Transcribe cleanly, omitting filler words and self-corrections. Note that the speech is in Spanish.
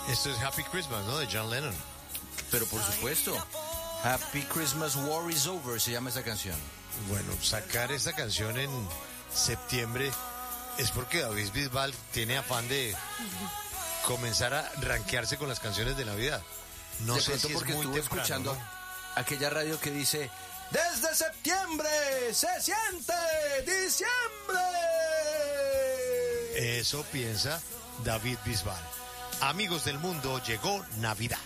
Esto es Happy Christmas, ¿no? De John Lennon. Pero por supuesto, Happy Christmas, War is Over se llama esa canción. Bueno, sacar esta canción en septiembre es porque David Bisbal tiene afán de comenzar a rankearse con las canciones de Navidad. No de sé pronto si porque es muy estuvo temprano, escuchando ¿no? aquella radio que dice: desde septiembre se siente diciembre. Eso piensa David Bisbal. Amigos del mundo, llegó Navidad.